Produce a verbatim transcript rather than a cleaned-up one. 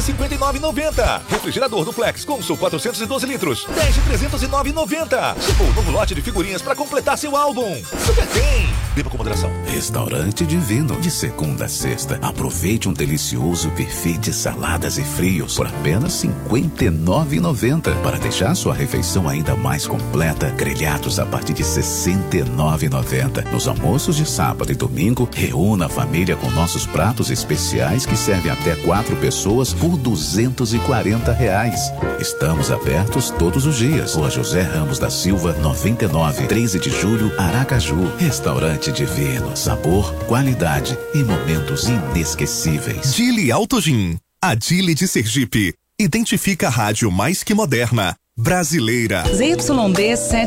cinquenta e nove reais e noventa centavos. Refrigerador Duplex Consul quatrocentos e doze litros, dez de trezentos e nove reais e noventa centavos. Chegou o novo lote de figurinhas para completar seu álbum. Super tem! Beba com moderação. Restaurante Divino, de segunda a sexta. Aproveite um delicioso buffet de saladas e frios por apenas cinquenta e nove reais e noventa centavos. Para deixar sua refeição ainda mais completa, grelhados a partir de sessenta e nove reais e noventa centavos. Nos almoços de sábado e domingo, reúna a família com nossos pratos especiais que servem até quatro pessoas por duzentos e quarenta reais. Estamos abertos todos os dias. Rua José Ramos da Silva, noventa e nove, treze de julho, Aracaju. Restaurante Divino, sabor, qualidade e momentos inesquecíveis. Dili Autogin, a Dili de Sergipe. Identifica a rádio mais que moderna, brasileira. Z Y B sete